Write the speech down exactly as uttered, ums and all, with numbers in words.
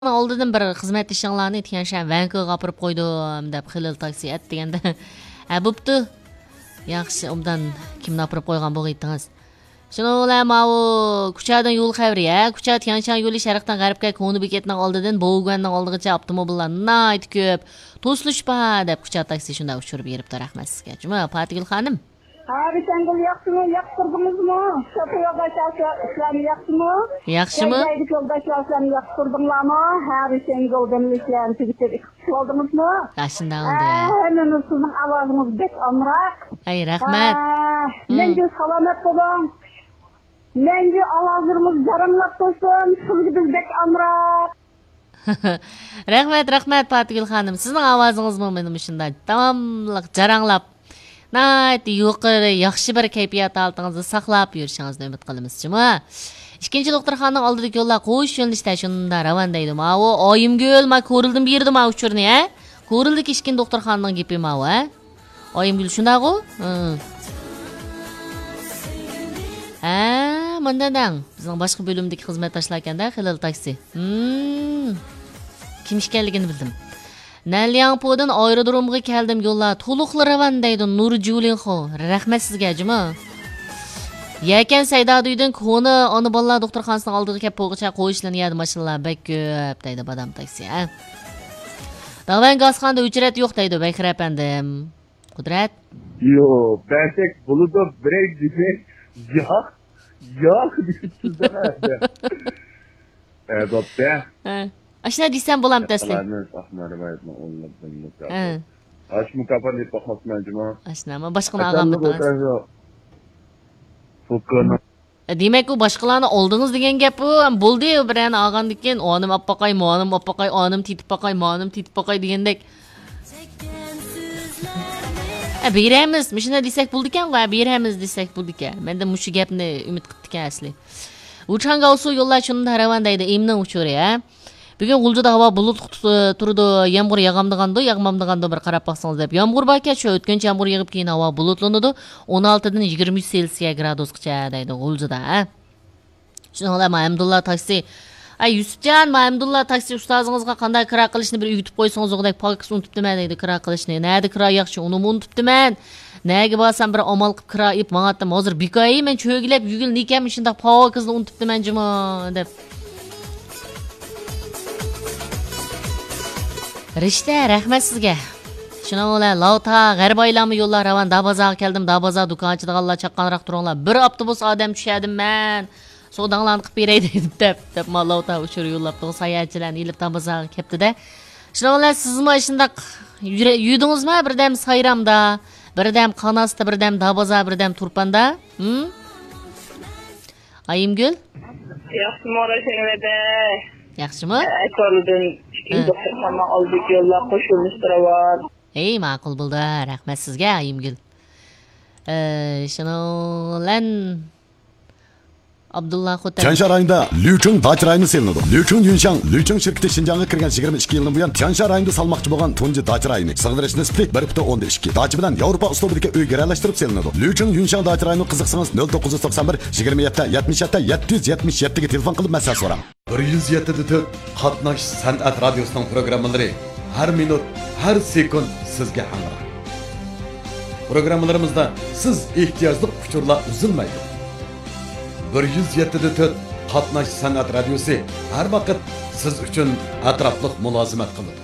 Oldidan bir xizmat ishinglarni Tianshan Vankuga olib qo'ydim deb Xilil taksi et deganda ha bo'pti. Yaxshi, undan kimni olib qo'ygan bo'g'idingiz? Shuninglar mau kuchadan yo'l xavriya, kucha Tianshan yo'li sharqdan g'arbga Koni beketining oldidan Bo'g'anning oldigacha avtomobillar nayt ko'p. To'slishpa deb kucha taksi shunda uchirib beribdi, rahmat sizga. Juma Fatigul xonim. Abi sen yaktımı, yaktırdınız mı? Şapı yoldaşlar İslam'ı yaktı mı? Yaxşı mı? Geldeydik yoldaşlar İslam'ı yaktırdınlar mı? Abi sen yoldan İslam'ı tüketip ikisi oldunuz mu? Yaşında oldu ya. Hemen sizin avazınız bek amrak. Ay rahmet. Mence salamet olun. Mence avazlarımız caranlap olsun. Siz biz bek amrak. Rahmet, rahmet Fatigul xonim. Sizning ovozingiz mı benim shunda tamomliq jaranglab Nayt yuqori yaxshi bir kayfiyat oltingizni saqlab yurishingizni umid qilamiz. Juma. Ikkinchi doktorxonaning oldidagi yo'llar qo'yish yo'nalishida shunda ravan deydi. Mavo Oyimgul, men ko'rildim bu yerda men uchurni, ha? Ko'rildik ikkinchi doktorxonaning gapi mavo, ha? Oyimgul shunday-ku? Ha, mendan bizning boshqa bo'limdagi xizmatdoshlar ekanda, Xilil taksi. Hmm. Kim ekanligini bildim. Nalyanpo'dan aerodromga keldim yo'llar to'liqli ravan deydi Nur Julinxo. Rahmat sizga juma. Yakan Saydaduydan Koni ona bolalar doktorxonasining oldiga kelib po'g'icha qo'yishlanadi mashinalar bek ko'p deydi badam taksi, ha. Davan gazxonda uchrat yo'q deydi Bakir apandim. Qudrat? Yo, Bertek buluda birey gibi yo'q, yo'q sizdan. Evet, be. Ha. Ashna desam bo'lam taslim. Ash mukofot deb baxmasman juma. Ashnami boshqani olganmi? Demak, u boshqalarni oldingiz degan gap bu. Bo'ldi, birani olgandan keyin onim olib boqay, monim olib boqay, onim titib boqay, monim titib boqay degandek. Ha, beramiz. Mishina desak bo'ldi ekan, va beramiz desak bo'ldi ekan. Menda mushu gapni umid qildik asli. Uchanga olsa yo'llar shunda ravan deydi, emning uchuri, ha. Bugün G'uljida havo bulut turdi, yomg'ir yog'amdigandi, yog'mamdigandi bir qarab baqsangiz deb. Yomg'ir baka shu o'tkinchi yomg'ir yog'ib keyin havo bulutlanadi. o'n oltidan yigirma uch Selsiya gradusgacha deydi G'uljida, ha. Shuningdek, Mahmudulloh taksi. Ay Yusufjon, Mahmudulloh taksi ustozingizga qanday kira qilishni bir uyutib qo'ysangiz o'g'dak pokis unutibdiman deydi kira qilishni. Nada kira yaxshi, uni unutibdiman. Nega bo'lsam bir amal qilib kira ib ma'atdim. Hozir bikoyi men cho'gilab yugil nekam shunda pokizni unutibdiman juma deb. Rishta, rahmat sizga. Shuningdek, Lauta, G'arboylarmi yo'llar ravan Dabazaga keldim. Dabaza do'konchidagilar chaqqanroq turinglar. Bir avtobus odam tushadim men. Sodanglarni qilib beray deb deb deb Lauta uchur yo'llab turib sayohatchilarni ilib Dabazaga kelibdi-da. Shuningdek, sizmi shundaq yudingizmi birdam Sayramda, birdam Qanasda, birdam Dabaza, birdam Turpanda? Hm? Ayimgul? Yaxshi mora senvede. Yaxshimi? Ko'rildim. Doktorxona oldik yo'llar qo'shilishtirar. Ey, ma'qul bo'ldi. Rahmat sizga, Ayimgul. Eh, shuninglan Abdullah Xo'tan. Tianshan rayonida Lyucheng dach rayoni selinadi. Lyucheng Yunshang, Lyucheng shirkati Xinjiangga kirgan yigirma ikki yildan buyon Tianshan rayonida salmoqchi bo'lgan tunji dach rayoni sig'dirish nisbi bir butun o'nda ikki. Dach bilan Yevropa uslubidagi uy garalashtirib selinadi. Lyucheng Yunshang dach rayoni qiziqsangiz nol to'qqiz yuz to'qson bir yigirma yetti yetmish yetti yetti yuz yetmish yetti ga telefon qilib masala so'rang. bir yuz yetti da to'rt qatnash san'at radiosining programmalari har minut, har sekund sizga hamroh. Programmalarimizda siz ehtiyojli uchurlar uzilmaydi. bir yuz yetti da to'rt qatnash san'at radiosi har vaqt siz uchun atrofliq mulozimat qiladi.